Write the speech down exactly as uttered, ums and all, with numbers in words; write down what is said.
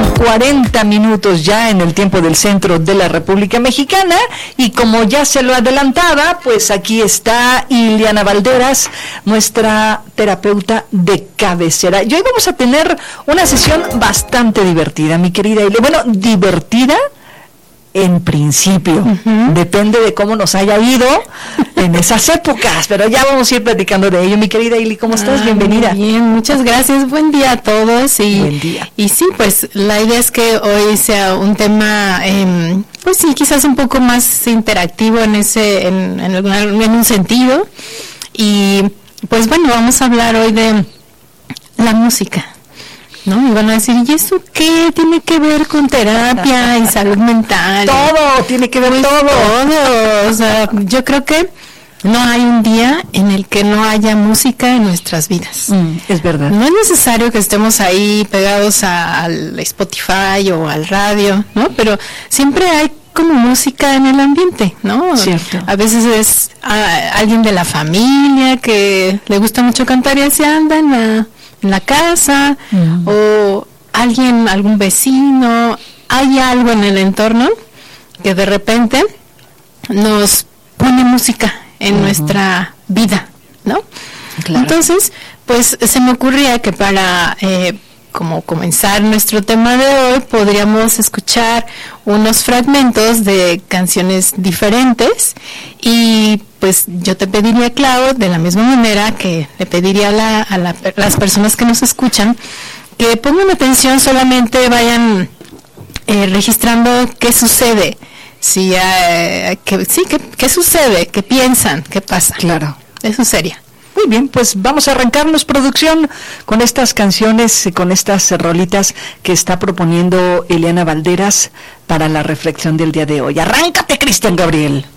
cuarenta minutos ya en el tiempo del centro de la República Mexicana, y como ya se lo adelantaba, pues aquí está Ileana Valderas, nuestra terapeuta de cabecera. Y hoy vamos a tener una sesión bastante divertida, mi querida Ile. Bueno, divertida en principio, uh-huh. Depende de cómo nos haya ido en esas épocas, pero ya vamos a ir platicando de ello. Mi querida Ili, ¿cómo estás? Ah, Bienvenida. Muy bien, muchas gracias, buen día a todos. Y, buen día. Y sí, pues la idea es que hoy sea un tema, eh, pues sí, quizás un poco más interactivo en ese, en, en, en un sentido. Y pues bueno, vamos a hablar hoy de la música, ¿no? Y van a decir, ¿y eso qué tiene que ver con terapia y salud mental? Todo, tiene que ver pues todo. Todo, o sea, yo creo que no hay un día en el que no haya música en nuestras vidas. Mm, es verdad. No es necesario que estemos ahí pegados a, al Spotify o al radio, ¿no? Pero siempre hay como música en el ambiente, ¿no? Cierto. A veces es a, alguien de la familia que le gusta mucho cantar y así anda en la, en la casa, mm. o alguien, algún vecino, hay algo en el entorno que de repente nos pone música en uh-huh. nuestra vida, ¿no? Claro. Entonces, pues se me ocurría que para eh, como comenzar nuestro tema de hoy, podríamos escuchar unos fragmentos de canciones diferentes, y pues yo te pediría, Clau, de la misma manera que le pediría a, la, a la, las personas que nos escuchan, que pongan atención, solamente vayan eh, registrando qué sucede, si, eh, que, sí, qué, qué sucede, qué piensan, qué pasa. Claro. Eso sería. Muy bien, pues vamos a arrancarnos, producción, con estas canciones, con estas rolitas que está proponiendo Ileana Valderas para la reflexión del día de hoy. ¡Arráncate, Cristian Gabriel!